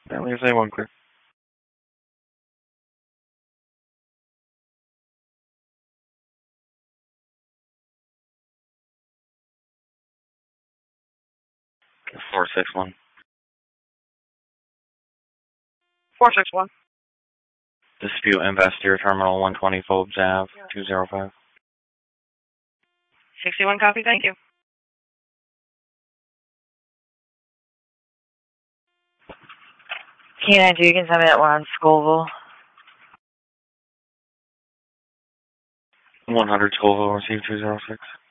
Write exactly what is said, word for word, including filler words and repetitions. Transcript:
Apparently, you're saying one clear. four six one. four six one. Dispute Investigator Terminal one twenty Phobes Ave, two zero five. sixty-one copy, thank you. K nine two, you can tell me that one on Scoville. one hundred Scoville, received two zero six.